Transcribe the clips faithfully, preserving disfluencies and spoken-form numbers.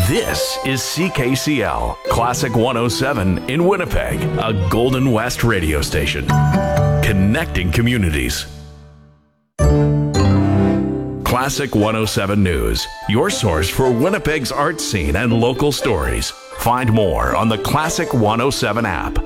This is C K C L, Classic one oh seven in Winnipeg, a Golden West radio station. Connecting communities. Classic one oh seven News, your source for Winnipeg's art scene and local stories. Find more on the Classic one oh seven app.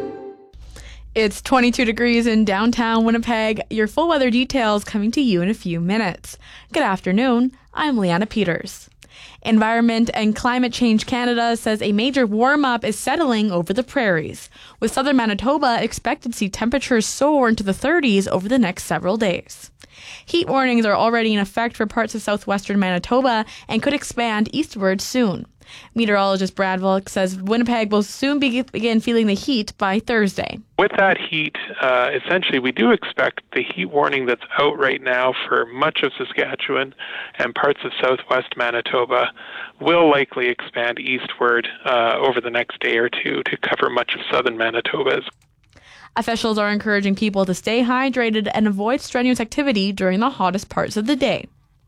It's twenty-two degrees in downtown Winnipeg. Your full weather details coming to you in a few minutes. Good afternoon. I'm Leanna Peters. Environment and Climate Change Canada says a major warm-up is settling over the prairies, with southern Manitoba expected to see temperatures soar into the thirties over the next several days. Heat warnings are already in effect for parts of southwestern Manitoba and could expand eastward soon. Meteorologist Brad Volk says Winnipeg will soon be, begin feeling the heat by Thursday. With that heat, uh, essentially we do expect the heat warning that's out right now for much of Saskatchewan and parts of southwest Manitoba will likely expand eastward uh, over the next day or two to cover much of southern Manitoba. Officials are encouraging people to stay hydrated and avoid strenuous activity during the hottest parts of the day.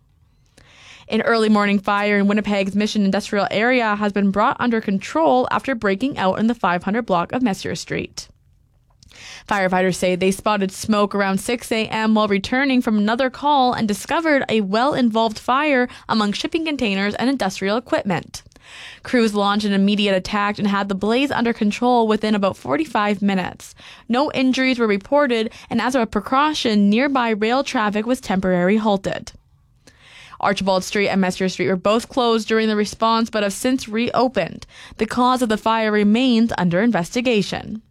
An early morning fire in Winnipeg's Mission Industrial Area has been brought under control after breaking out in the five hundred block of Messier Street. Firefighters say they spotted smoke around six a.m. while returning from another call and discovered a well-involved fire among shipping containers and industrial equipment. Crews launched an immediate attack and had the blaze under control within about forty-five minutes. No injuries were reported, and as a precaution, nearby rail traffic was temporarily halted. Archibald Street and Messier Street were both closed during the response but have since reopened. The cause of the fire remains under investigation.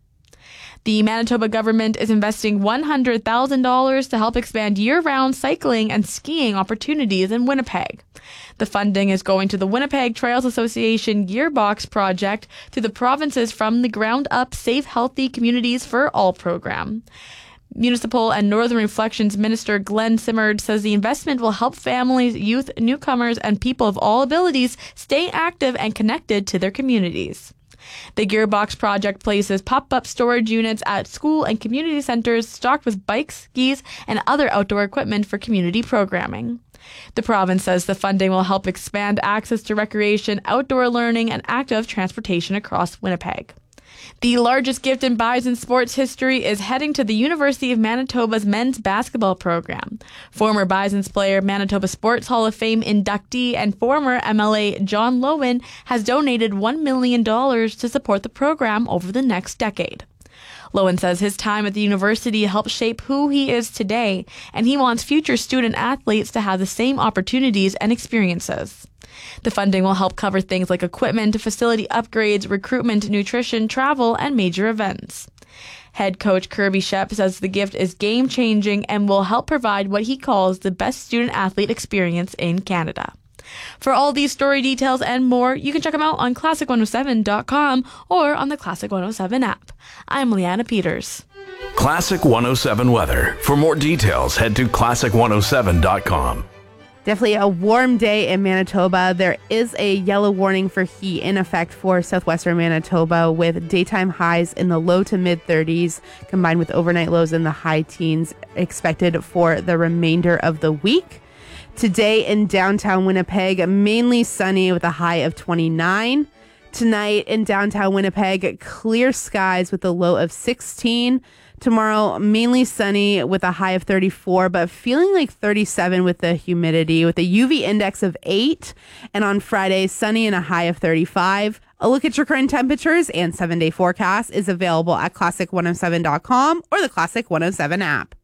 The Manitoba government is investing one hundred thousand dollars to help expand year-round cycling and skiing opportunities in Winnipeg. The funding is going to the Winnipeg Trails Association Gearbox project through the province's From the Ground Up Safe Healthy Communities for All program. Municipal and Northern Reflections Minister Glenn Simard says the investment will help families, youth, newcomers, and people of all abilities stay active and connected to their communities. The Gearbox project places pop-up storage units at school and community centers stocked with bikes, skis, and other outdoor equipment for community programming. The province says the funding will help expand access to recreation, outdoor learning, and active transportation across Winnipeg. The largest gift in Bison sports history is heading to the University of Manitoba's men's basketball program. Former Bison's player, Manitoba Sports Hall of Fame inductee, and former M L A John Lowen has donated one million dollars to support the program over the next decade. Lowen says his time at the university helped shape who he is today, and he wants future student athletes to have the same opportunities and experiences. The funding will help cover things like equipment, facility upgrades, recruitment, nutrition, travel, and major events. Head coach Kirby Shep says the gift is game-changing and will help provide what he calls the best student-athlete experience in Canada. For all these story details and more, you can check them out on classic one oh seven dot com or on the Classic one oh seven app. I'm Leanna Peters. Classic one oh seven weather. For more details, head to classic one oh seven dot com. Definitely a warm day in Manitoba. There is a yellow warning for heat in effect for southwestern Manitoba, with daytime highs in the low to mid thirties combined with overnight lows in the high teens expected for the remainder of the week. Today in downtown Winnipeg, mainly sunny with a high of twenty-nine. Tonight in downtown Winnipeg, clear skies with a low of sixteen. Tomorrow, mainly sunny with a high of thirty-four, but feeling like thirty-seven with the humidity, with a U V index of eight. And on Friday, sunny and a high of thirty-five. A look at your current temperatures and seven-day forecast is available at classic one oh seven dot com or the Classic one oh seven app.